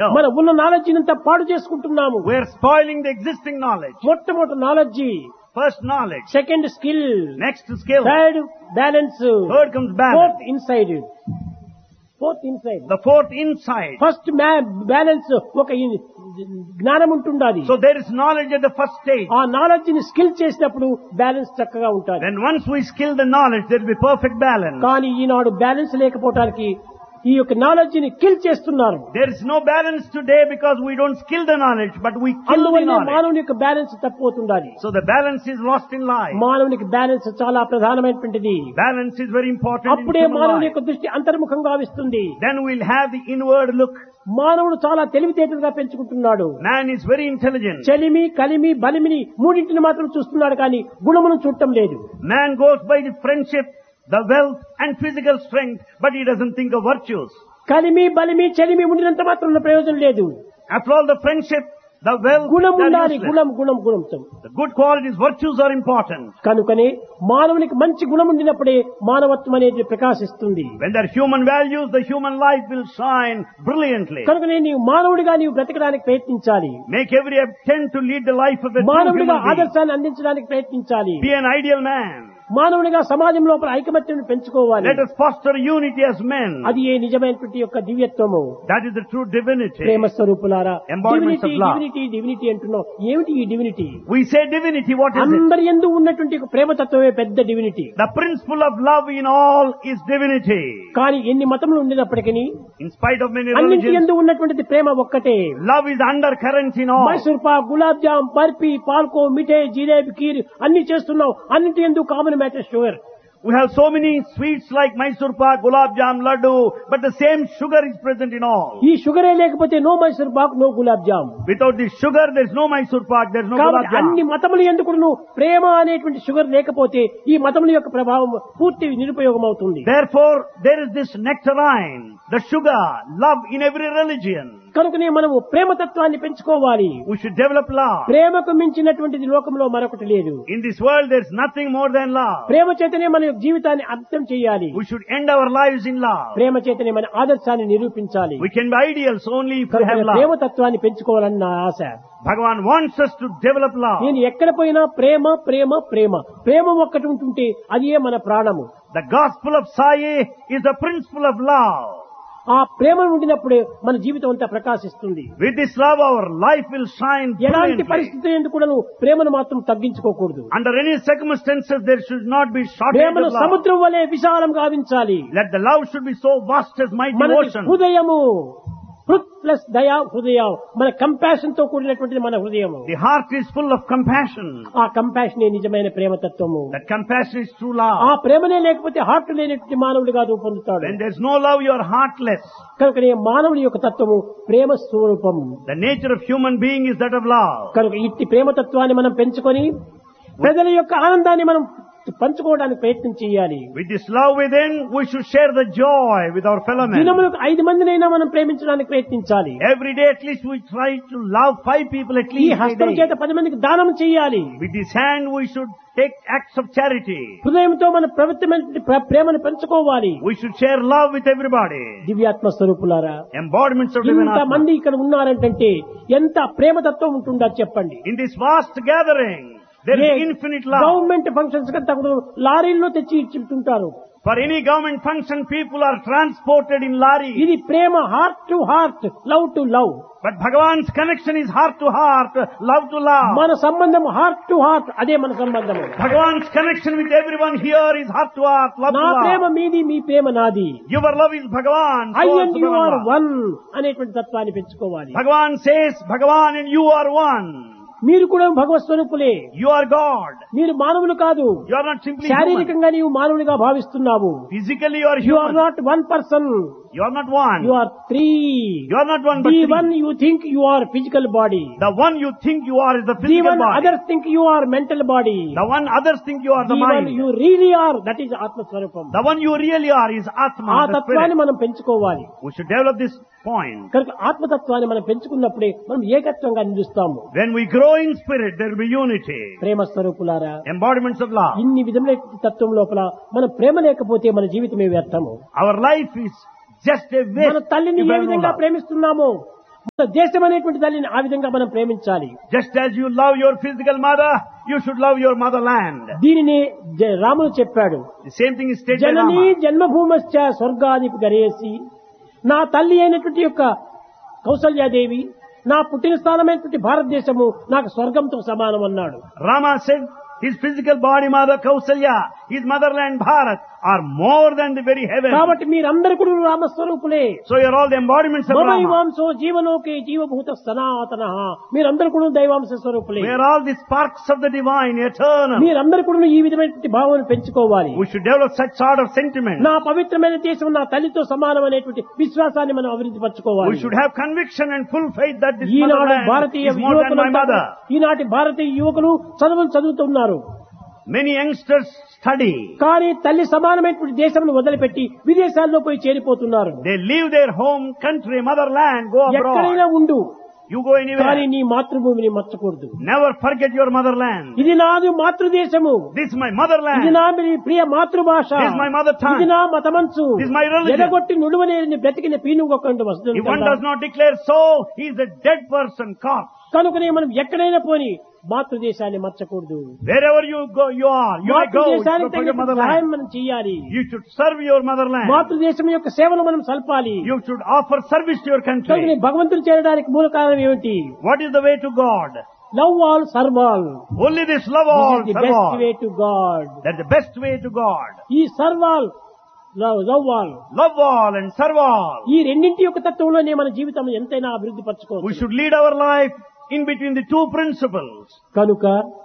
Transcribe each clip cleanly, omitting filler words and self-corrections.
మన ఉన్న నాలెడ్జ్ అంతా పాడు చేసుకుంటున్నాము. We are spoiling the existing knowledge. మొట్టమొదటి knowledge, First knowledge, second skill, next skill, third balance, third comes balance, fourth inside. Fourth inside, the fourth insight. First balance ఒక జ్ఞానం ఉంటుండాలి. So there is knowledge at the first stage. ఆ knowledge ని skill చేసినప్పుడు balance చక్కగా ఉంటుంది. Then once we skill the knowledge, there will be perfect balance. కానీ ఈనాడు balance లేకపోవడానికి ఈ యొక్క నాలెడ్జ్ ని కిల్ చేస్తున్నారు. There is no balance today because we don't skill the knowledge, but we kill the అందువల్ల knowledge. మానవుని యొక్క balance తప్పిపోతుండాలి. So the balance is lost in life. మానవునికి balance చాలా ప్రధానమైనటువంటిది. Balance is very important in అప్పుడే human మానవుని life. యొక్క దృష్టి అంతర్ముఖంగా వస్తుంది. Then we'll have the inward look. మానవుడు చాలా తెలివితేటలుగా పెంచుకుంటున్నాడు. Man is very intelligent. చలిమి, కలిమి, బలిమిని మూడింటిని మాత్రం చూస్తున్నాడు కానీ గుణమును చూడటం లేదు. Man goes by the friendship, the wealth and physical strength, but he doesn't think of virtues. కలిమి, బలిమి, చలిమి ఉండినంత మాత్రం ప్రయోజనం లేదు. After all, the friendship, the wealth, గుణం they are ఉండాలి. useless. గుణంతో The good qualities, virtues are important. కనుకనే మానవునికి మంచి గుణం ఉండినప్పుడే మానవత్వం అనేది ప్రకాశిస్తుంది. When there are human values, the human life will shine brilliantly. కనుకనే నీవు మానవుడిగా నీవు బ్రతకడానికి ప్రయత్నించాలి. Make every attempt to lead the life of a true మానవుడిగా human being. ఆదర్శాన్ని అందించడానికి ప్రయత్నించాలి. Be an ideal man. మానవుడిగా సమాజం లోపల ఐకమత్యం పెంచుకోవాలి. Let us foster unity as men. అది ఏ నిజమైనటువంటి యొక్క దివ్యత్వము. That is the true divinity. ప్రేమ స్వరూపులారా, Embodiments of love. డివినిటీ అంటున్నాం. ఏమిటి ఈ divinity? We say divinity, what is it? అందరి యందు ఉన్నటువంటి ఒక ప్రేమతత్వమే పెద్ద divinity. The principle of love in all is divinity. కానీ ఎన్ని మతములు ఉండినప్పటికీ In spite of many అన్నింటి religions, యందు ఉన్నటువంటిది ప్రేమ ఒక్కటే. love is undercurrent in all. Mysore Pak, gulab jam, barfi, పాల్కో, మిఠాయి, జిలేబీ, కీర్ అన్ని చేస్తున్నాం. అన్నింటి యందు common matter sugar. We have so many sweets like Mysore pak, gulab jam, laddu, but the same sugar is present in all. ఈ షుగరే లేకపోతే no Mysore Pak, no gulab jam. Without the sugar, there is no Mysore pak, there is no gulab కాబట్టి అన్ని jam. మతములు ఎందుకు ప్రేమ అనేటువంటి sugar లేకపోతే ఈ మతముల యొక్క ప్రభావం పూర్తి నిరుపయోగం అవుతుంది. Therefore, there is this nectarine, the sugar, love in every religion. కనుకనే మనము ప్రేమతత్వాన్ని పెంచుకోవాలి. We should develop love. ప్రేమకు మించినటువంటిది లోకంలో మరొకటి లేదు. In this world, there is nothing more than love. ప్రేమ చేతనే మన జీవితాన్ని అర్థం చేయాలి. We should end our lives in love. ప్రేమ చేతనే మన ఆదర్శాన్ని నిరూపించాలి. We can be ideals only if we have కనుక love. ప్రేమతత్వాన్ని పెంచుకోవాలని నా ఆశ. Bhagavan wants us to develop love. నేను ఎక్కడ పోయినా ప్రేమ ప్రేమ ప్రేమ ప్రేమ ఒక్కటి ఉంటుంటే అదే మన ప్రాణము. The gospel of Sai is the principle of love. ఆ ప్రేమ ఉండినప్పుడే మన జీవితం అంతా ప్రకాశిస్తుంది. With this love, our life will shine ఎలాంటి brilliantly. పరిస్థితి ఎందుకు కూడా ప్రేమను మాత్రం తగ్గించుకోకూడదు. Under any circumstances, there should not be shortage ప్రేమను of love. సముద్రం వలె విశాలం గావించాలి. Let the love should be so vast as mighty మన ocean. హృదయము హృత్ ప్లస్ దయా హృదయం, మన కంపాషన్ తో కూడినటువంటిది మన హృదయము. The heart is full of compassion. ఆ కంపాషనే నిజమైన ప్రేమతత్వము. That compassion is true ఆ love. ప్రేమనే లేకపోతే హార్ట్ లేనటువంటి మానవుడిగా రూపొందుతాడు. When there is no love, you are heartless. కనుక మానవుడి యొక్క తత్వము ప్రేమ స్వరూపం. The nature of human being is that of love. కనుక ఇట్టి ప్రేమతత్వాన్ని మనం పెంచుకొని ప్రజల యొక్క ఆనందాన్ని మనం పంచుకోవడానికి ప్రయత్నం చేయాలి. With this love within, we should share the joy with our fellow men. దినములకు 5 మందినైనా మనం ప్రేమించడానికి ప్రయత్నించాలి. Every day at least we try to love 5 people at ఈ least a హస్తం day. చేత 10 మందికి దానం చేయాలి. With this hand we should take acts of charity. హృదయంతో మన ప్రేమను పంచుకోవాలి. We should share love with everybody. దివ్యాత్మ స్వరూపులారా, Embodiments of divine ఇంత Atma. మంది ఇక్కడ ఉన్నారంటే ఎంత ప్రేమతత్వం ఉంటుందో చెప్పండి. In this vast gathering, there is infinite love. Government functions కంతా కూడా లారీల్లో తెచ్చి ఇచ్చుంటారు. For any government function, people are transported in lorry. ఇది ప్రేమ, heart to heart, love to love. But Bhagavan's connection is heart to heart, love to love. మన సంబంధం heart to heart, అదే మన సంబంధము. Bhagavan's connection with everyone here is heart to heart, love నా to Prema love. మీది, మీ ప్రేమ నాది. Your love is Bhagavan. I so and also you are Bhagavan. One అనేటువంటి తత్వాన్ని పెంచుకోవాలి. Bhagavan says, Bhagavan and you are one. మీరు కూడా భగవత్ స్వరూపులే. You are God. మీరు మానవులు కాదు. You are not simply human. శారీరకంగా నీవు మానవునిగా భావిస్తున్నావు. Physically you are you are human. Not one person, You are not one. You are 3. You are not one but the three. One you think you are physical body, The one you think you are is the the physical one body. Others think you are mental body, The one others think you are the the one mind. You really are, that is ఆత్మస్వరూపం. The one you really are is ఆ Atma, the తత్వాన్ని spirit. మనం పెంచుకోవాలి. We should develop this point. కనుక ఆత్మతత్వాన్ని మనం పెంచుకున్నప్పుడే మనం ఏకత్వంగా నిలుస్తాము. When we grow in spirit, there will be unity. ప్రేమ స్వరూపులారా, Embodiments of love. ఇన్ని విధముల తత్వం లోపల మన ప్రేమ లేకపోతే మన జీవితమే వ్యర్థము. Our life is just a మన waste. తల్లిని if A there is no విధంగా love. ప్రేమిస్తున్నామో, మన దేశం అనేటువంటి తల్లిని ఆ విధంగా మనం ప్రేమించాలి. Just as you love your physical mother, you should love your motherland. దీనిని రాముడు చెప్పాడు. The same thing is stated by Janani Rama. జన్మభూమశ్చ స్వర్గాధిప గరేసి, నా తల్లి అయినటువంటి యొక్క కౌసల్యాదేవి, నా పుట్టిన స్థానమైనటువంటి భారతదేశము నాకు స్వర్గంతో సమానం అన్నాడు. Rama said his physical body mother Kausalya, his motherland Bharat are more than the very heaven. కాబట్టి మీరందరూ కూడా రామస్వరూపులే. So you are all the embodiments of Rama. దైవాంశో జీవలోకే జీవభూత సనాతన, మీరందరూ కూడా దైవాంశ స్వరూపులే. We are all the sparks of the divine, eternal. మీరందరూ కూడా ఈ విధమైనటువంటి భావాన్ని పెంచుకోవాలి. We should develop such sort of sentiment. నా పవిత్రమైన దేశం నా తల్లితో సమానం అనేటువంటి విశ్వాసాన్ని మనం అభివృద్ధి పరచుకోవాలి. We should have conviction and full faith that this Eenadu motherland Bharatiya is more than my mother. ఈనాటి భారతీయ యువకులు చదువుతున్నారు. Many youngsters study. కానీ తల్లి సమానమైనటువంటి దేశంను వదిలిపెట్టి విదేశాల్లో పోయి చేరిపోతున్నారు. They leave their home country, motherland, go ఎక్కడైనా abroad. ఉండు, You go కానీ anywhere. నీ మాతృభూమిని మర్చకూడదు. Never forget your motherland. ఇది నాది మాతృదేశము, This is my ఇది motherland. నా ప్రియ మాతృభాష, This is my mother tongue. ఇది నా మతమంచు. This is my religion. ఎడగొట్టి నుడువనేని బ్రతికిన పీనుగొక్కండి If one వస్తుంది. does not declare so, he is a dead person, corpse. కనుకనే మనం ఎక్కడైనా పోని మాతృదేశాన్ని మర్చకూడదు. Wherever you go, you are. You may go. You should మాతృదేశానికి forget your తగిన సహాయం motherland. మనం చేయాలి. You should serve your motherland. మాతృదేశం యొక్క సేవలు మనం సల్పాలి. You should offer service to your కనుక country. భగవంతుడు చేరడానికి మూల కారణం ఏమిటి? What is the way to God? Love all serve all. Only this love all, the serve best all. Way to God. That's the best way to God. ఈ serve all, love all, Love all and serve all. ఈ రెండింటి యొక్క తత్వంలోనే మన జీవితం ఎంతైనా అభివృద్ధి We పరచుకోవచ్చు. should lead our life in between the two principles. కనుక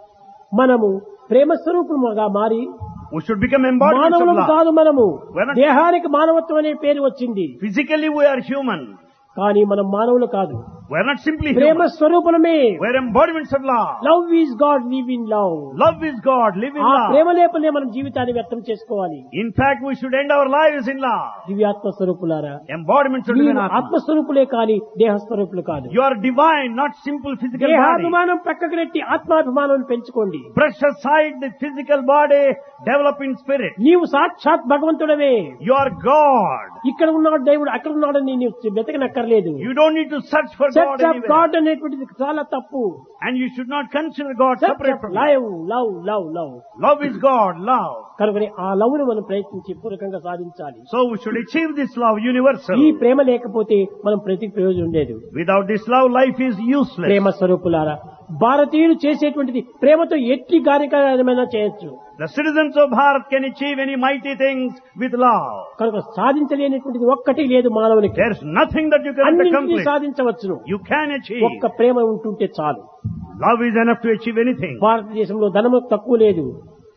మనము ప్రేమ స్వరూపముగా మారి We should become embodiments of మానవులం love. కాదు, మనము We're not- దేహానికి మానవత్వం అనే పేరు వచ్చింది, Physically we are human. కానీ మనం మానవులు కాదు, We are not simply Prema human. స్వరూపమే. We are embodiments of love. Love is God, live in love. Love is God, live in ఆ ప్రేమ love. లేపలే మనం జీవితాన్ని వ్యక్తం చేసుకోవాలి. In fact, we should end our lives in love. దివ్యాత్మ స్వరూపులారా, Embodiments of మీరు divine Atma. ఆత్మస్వరూపులే కానీ దేహస్వరూపులు కాదు. You are divine, not simple physical body. దేహాభిమానం పక్కకు నెట్టి ఆత్మాభిమానం పెంచుకోండి. Brush aside the physical body, develop in spirit. నీవు సాక్షాత్ భగవంతుడవే. You are God. ఇక్కడ ఉన్నాడు దేవుడు, అక్కడ ఉన్నాడని నీవు వెతకనక్కర్లేదు. You don't need to search for God church of anywhere. God అనేటువంటిది చాలా తప్పు. And you should not consider God church separate of from you. Love love love love. Love is God, love. కనుకనే ఆ లవ్ ను మనం ప్రయత్నించి పూర్వకంగా సాధించాలి. So we should achieve this love universal. ఈ ప్రేమ లేకపోతే మనం ప్రతి ప్రయోజనం లేదు. Without this love, life is useless. ప్రేమ స్వరూపులారా, భారతీయులు చేసేటువంటిది ప్రేమతో ఎట్టి కార్యక్రమమైనా చేయొచ్చు. The citizens of Bharat can achieve any mighty things with love. కనుక సాధించలేనటువంటిది ఒక్కటి లేదు మానవునికి. There's nothing that you cannot అన్నింటినీ accomplish. సాధించవచ్చును. You can achieve. ఒక్క ప్రేమ ఉంటుంటే చాలు. Love is enough to achieve anything. భారతదేశంలో ధనములకు తక్కువ లేదు,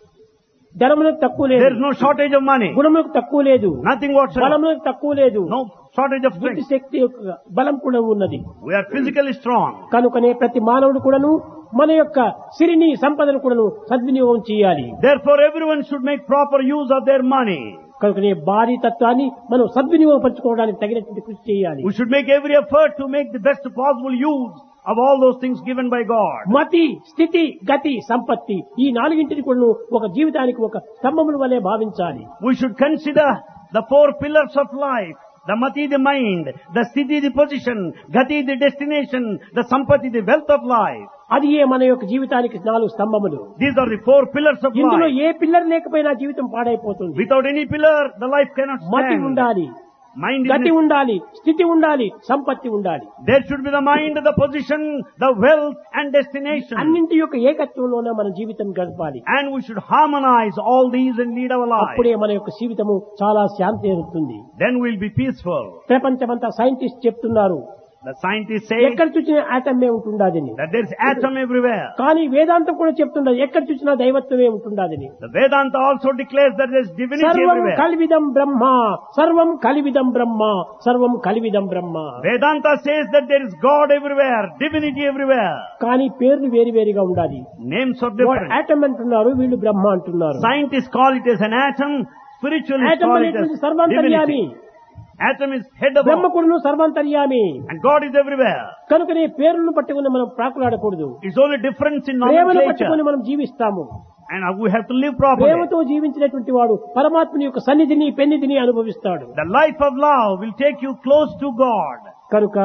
ధనములకు తక్కువ లేదు, There's no shortage of money. గుణములకు తక్కువ లేదు, Nothing whatsoever. బలములకు తక్కువ లేదు, No shortage of బుద్ధి strength. శక్తి యొక్క బలం కూడా ఉన్నది. We are physically strong. కనుకనే ప్రతి మానవుడు కూడాను మన యొక్క సిరిని సంపదను కూడాను సద్వినియోగం చేయాలి. Therefore, everyone should make proper use of their money. కనుకనే భారీ తత్వాన్ని మనం సద్వినియోగపరచుకోవడానికి తగినటువంటి కృషి చేయాలి. We should make every effort to make the best possible use of all those things given by God. మతి, స్థితి, గతి, సంపత్తి ఈ నాలుగింటిని కూడా ఒక జీవితానికి ఒక స్తంభముల వలె భావించాలి. We should consider the four pillars of life. The mati, the mind, the sthiti, the position, gati, the destination, the sampati, the wealth of life. అది ఏ మన యొక్క జీవితానికి 4 స్తంభములు. These are the four pillars of ఇందులో life. ఏ pillar లేకపోయినా జీవితం పాడైపోతుంది. Without any pillar, the life cannot మతి stand. ఉండాలి, Mind గతి is ఉండాలి, స్థితి ఉండాలి, సంపత్తి ఉండాలి. there should be the mind, the position, the wealth and destination. అన్నింటి యొక్క ఏకత్వంలోనే మన జీవితం గడపాలి. And we should harmonize all these and lead our life. అప్పుడే మన యొక్క జీవితము చాలా శాంతి అవుతుంది. Then we'll be peaceful. ప్రపంచమంతా సైంటిస్ట్ చెప్తున్నారు, The scientists say ఎక్కడ చూసినా ఆటమే ఉంటుండాదని. that there is atom everywhere. కానీ వేదాంతం కూడా చెప్తుండదు, ఎక్కడ చూసినా దైవత్వమే ఉంటుండాదని. The Vedanta also declares that there is divinity సర్వం everywhere. కలివిదం బ్రహ్మ, సర్వం కలివిదం బ్రహ్మ, సర్వం కలివిదం బ్రహ్మ. Vedanta says that there is God everywhere, divinity everywhere. కానీ పేర్లు వేరు వేరుగా ఉండాలి. Names are వాడు different. ఆటం అంటున్నారు, వీళ్ళు బ్రహ్మ అంటున్నారు. Scientists call it as an atom, spiritualists atom call it అనేటువంటి as సర్వాంతర్యామి, divinity. Atom is head Brahma above కూడా సర్వాంతర్యామి. and God is everywhere. కనుకనే పేర్లను పట్టుకుని మనం ప్రాకులాడకూడదు. It's only difference in ప్రేమను nomenclature. పట్టుకుని మనం జీవిస్తాము. And we have to live properly. ప్రేమతో జీవించినటువంటి వాడు పరమాత్మని యొక్క సన్నిధిని పెన్నిధిని అనుభవిస్తాడు. The life of love will take you close to God. కనుక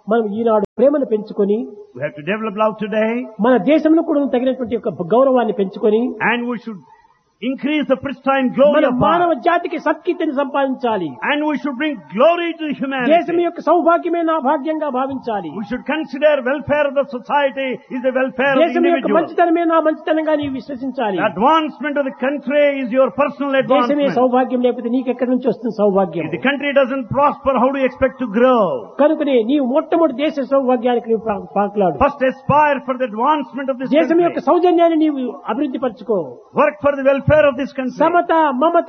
మనం ఈనాడు ప్రేమను పెంచుకొని We have to develop love today, మన దేశంలో కూడా తగినటువంటి యొక్క గౌరవాన్ని పెంచుకొని and we should increase the pristine glory మన of మానవ God. జాతికి సత్కీర్తిని సంపాదించాలి. And we should bring glory to దేశం humanity. యొక్క సౌభాగ్యమే నా భాగ్యంగా భావించాలి. We should consider welfare of the society is the welfare of the దేశం యొక్క individual. మంచితనమే నా మంచితనంగా నీవు విశ్వసించాలి. The advancement of the country is your personal దేశమే advancement. సౌభాగ్యం లేకపోతే నీకెక్కడి నుంచి వస్తుంది సౌభాగ్యం? If the country doesn't prosper, how do you expect to grow? కనుకనే నీవు మొట్టమొదటి దేశ సౌభాగ్యానికి నీవు పాకులాడు. First aspire for the advancement of this దేశం యొక్క country. సౌజన్యాన్ని నీవు అభివృద్ధి పరచుకో. Work for the welfare of this country. Samata మమత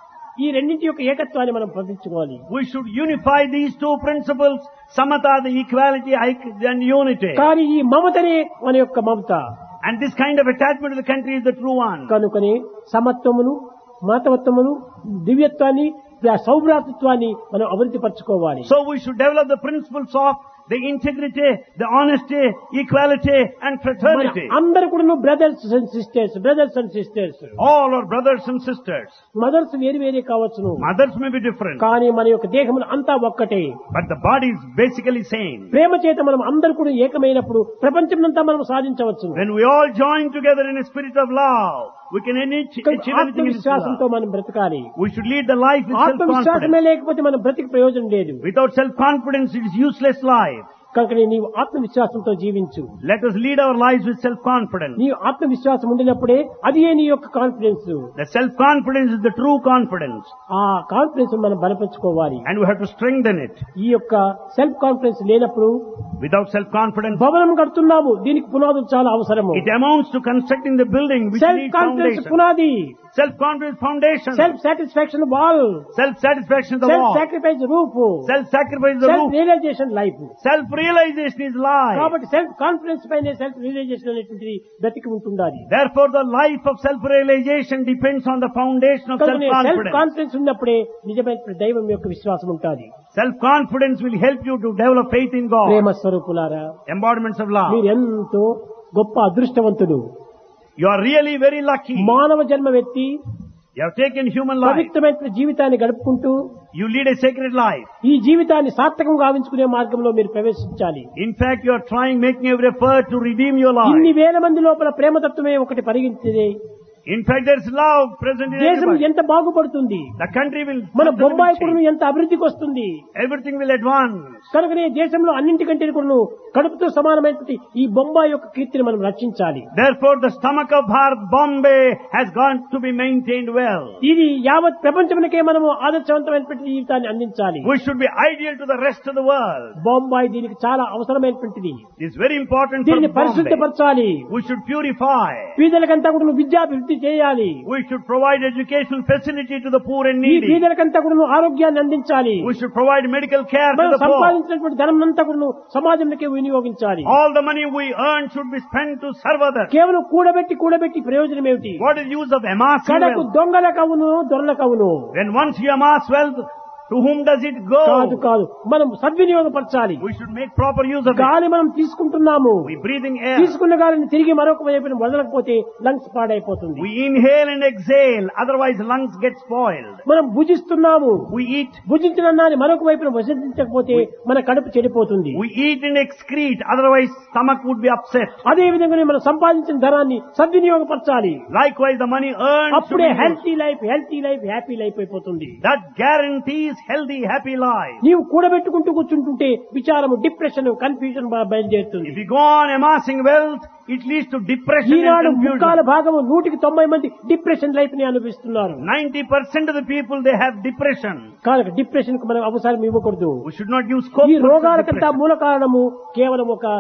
ఈ రెండింటి యొక్క ఏకత్వాన్ని మనం ప్రతిష్ఠించుకోవాలి. We should unify these two principles, samatha, the equality, and unity. కానీ ఈ మమతనే మన యొక్క మమత. And this kind of attachment to the country is the true one. కనుకనే సమత్వమును మాతవత్వమును దివ్యత్వాన్ని సౌభ్రాతృత్వాన్ని మనం అభివృద్ధి పరచుకోవాలి. So we should develop the principles of the integrity, the honesty, equality, and fraternity. అందరూ కూడా brothers and sisters. All are brothers and sisters. Mothers వేరు వేరే కావచ్చును, Mothers may be different, కానీ మన యొక్క దేహములు అంతా ఒక్కటే. but the body is basically same. ప్రేమ చేత మనం అందరూ కూడా ఏకమైనప్పుడు ప్రపంచమంతా మనం సాధించవచ్చు. When we all join together in a spirit of love, we can achieve anything in this ఆత్మవిశ్వాసంతో love. మనం బ్రతకాలి. We should lead the life with ఆత్మవిశ్వాసమే self-confidence. లేకపోతే మనం బ్రతికి ప్రయోజనం లేదు. Without self-confidence, it is useless life. కనుక నీవు ఆత్మవిశ్వాసంతో జీవించు. Let us lead our lives with self-confidence. నీ ఆత్మవిశ్వాసం ఉండినప్పుడే అది నీ యొక్క confidence. The self-confidence is the true confidence. ఆ కాన్ఫిడెన్స్ మనం బలపరుచుకోవాలి. And we have to strengthen it. ఈ యొక్క సెల్ఫ్ కాన్ఫిడెన్స్ లేనప్పుడు Without self-confidence, భవనం కడుతున్నాము, దీనికి పునాదులు చాలా అవసరము. it amounts to constructing the building which self needs confidence foundation. పునాది, Self-confidence foundation. Self satisfaction wall, Self-satisfaction is the self wall. Sacrifice roof, Self-sacrifice is the self roof. Realisation life. Self-realization is life. కాబట్టి self confidence పైనే self realisation అనేటువంటిది బ్రతికి ఉంటుండాలి. Therefore, the life of self-realization depends on the foundation of self self-confidence. Confidence ఉన్నప్పుడే నిజమైన దైవం యొక్క విశ్వాసం ఉంటుంది. Self-confidence will help you to develop faith in God. ప్రేమ స్వరూపులారా, Embodiments of love. మీరు ఎంతో గొప్ప అదృష్టవంతుడు. You are really very lucky. మానవ జన్మ వ్యక్తి You have taken human life. పవిత్రమైన జీవితాన్ని గడుపుకుంటూ You lead a sacred life. ఈ జీవితాన్ని సార్థకంగా గావించుకునే మార్గంలో మీరు ప్రవేశించాలి. In fact, you are trying, making every effort to redeem your ఇన్ని life. వేల మంది లోపల ప్రేమతత్వమే ఒకటి పరిగణించేది. In fact, there is love present in దేశం everybody. ఎంత బాగుపడుతుంది, The country will, మన బొంబాయి change. కూడా ఎంత అభివృద్ధికి వస్తుంది. Everything will advance. కనుకనే దేశంలో అన్నింటికంటే కూడా కడుపుతో సమానమైనటువంటి ఈ బొంబాయి యొక్క కీర్తిని మనం రక్షించాలి. Therefore, the stomach of Bharat, Bombay, has got to be maintained well. ఇది యావత్ ప్రపంచమునకే మనము ఆదర్శవంతమైనటువంటి జీవితాన్ని అందించాలి. We should be ideal to the rest of the world. Bombay దీనికి చాలా అవసరమైనటువంటిది. It's very important for దీన్ని Bombay. పరిశుద్ధపరచాలి. We should purify. పేదలకంతా కూడా విద్యాభివృద్ధి చేయాలి. We should provide educational facility to the poor and ఈ needy. పేదలకంతా కూడా ఆరోగ్యాన్ని అందించాలి. We should provide medical care to మనం the poor. సంపాదించినటువంటి ధనం అంతా కూడా సమాజంలోకి వినియోగించాలి. All the money we earn should be spent to serve others. కేవలం కూడబెట్టి ప్రయోజనం ఏమిటి? What is the use of amassing కడకు wealth? దొంగలకు అవును, దొరలకు అవును. When once you amass wealth, to whom does it కాదు go? కాదు, మనం సద్వినియోగపరచాలి. We should make proper use of it. గాలి మనం తీసుకుంటున్నాము, We breathing air. తీసుకున్న గాలిని తిరిగి మరొక వైపున వదలకపోతే లంగ్స్ పాడైపోతుంది. We inhale and exhale, otherwise lungs get spoiled. మనం భుజిస్తున్నాము, We eat. భుజించిన అన్నాన్ని మరొక వైపున భుజించకపోతే మన కడుపు చెడిపోతుంది. We eat and excrete, otherwise stomach would be upset. అదే విధంగానే మనం సంపాదించిన ధనాన్ని సద్వినియోగపరచాలి. Likewise, the money earned should అప్పుడే be used. Healthy life happy life అయిపోతుంది. That guarantees healthy, happy life. నీవు కూడబెట్టుకుంటూ కూర్చుంటుంటే విచారము, డిప్రెషన్, కన్ఫ్యూజన్ బయలుదేరుతుంది. If you go on amassing wealth, it leads to depression Eenadu and ముక్కాల confusion. భాగము 190 మంది depression life ని అనుభవిస్తున్నారు. 90% of the people, they have depression. కనుక depression కు మనం అవసరం ఇవ్వకూడదు. We should not use scope ఈ for రోగాలకంతా depression. మూల కారణము కేవలం ఒక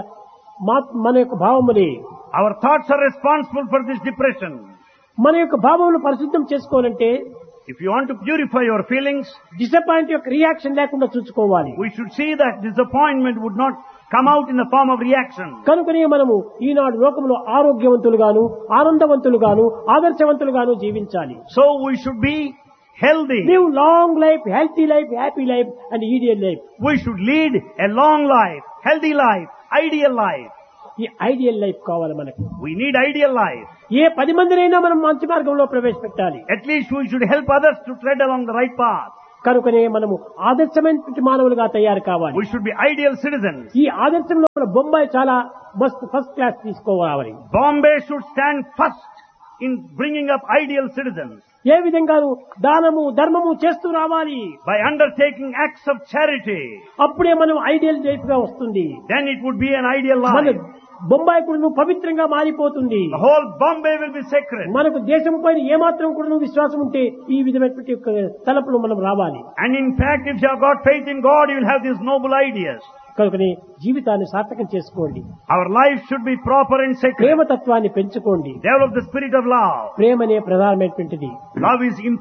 మన యొక్క భావములే. Our thoughts are responsible for this depression. మన యొక్క భావములను పరిశుద్ధం చేసుకోవాలంటే If you want to purify your feelings, disappoint యొక్క రియాక్షన్ లేకుండా చూసుకోవాలి. we should see that disappointment would not come out in the form of reaction. కనుకనే మనము ఈనాడు లోకంలో ఆరోగ్యవంతులుగాను, ఆనందవంతులుగాను, ఆదర్శవంతులుగాను జీవించాలి. So we should be healthy. Live long life, healthy life, happy life and ఈడియల్ life. We should lead a long life, healthy life, ideal life. ఈ ideal life కావాలి మనకు. We need ideal life. ఏ 10 మందినైనా మనం మంచి మార్గంలో ప్రవేశపెట్టాలి. At least we should help others to tread along the right path. కనుకనే మనము ఆదర్శమైనటువంటి మానవులుగా తయారు కావాలి. We should be ideal citizens. ఈ ఆదర్శంలో మన బొంబాయి చాలా ఫస్ట్ క్లాస్ తీసుకోవాలి. Bombay should stand first in bringing up ideal citizens. ఏ విధంగా దానము ధర్మము చేస్తూ రావాలి. By undertaking acts of charity. అప్పుడే మనం ఐడియల్ లైఫ్ గా వస్తుంది. Then it would be an ideal మన life. బొంబాయి కూడా పవిత్రంగా మారిపోతుంది. The whole Bombay will be sacred. మనకు దేశం పైన ఏమాత్రం కూడా విశ్వాసం ఉంటే ఈ విధమైనటువంటి తలపులు మనం రావాలి. And in fact, if you have got faith in God, you will have these noble ideas. కనుకనే జీవితాన్ని సార్థకం చేసుకోండి. Our life should be proper and sacred. ప్రేమతత్వాన్ని పెంచుకోండి. Develop the spirit of love. ప్రేమనే ప్రధానమైనటువంటిది. Love is important.